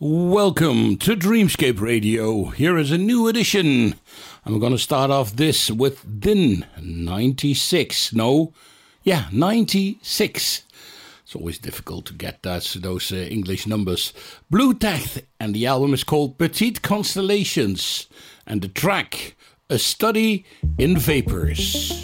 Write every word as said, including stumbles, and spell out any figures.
Welcome to Dreamscape Radio. Here is a new edition. I'm going to start off this with Din ninety-six. No, yeah, ninety-six. It's always difficult to get that, those uh, English numbers. Blue Tech, and the album is called Petite Constellations. And the track, A Study in Vapors.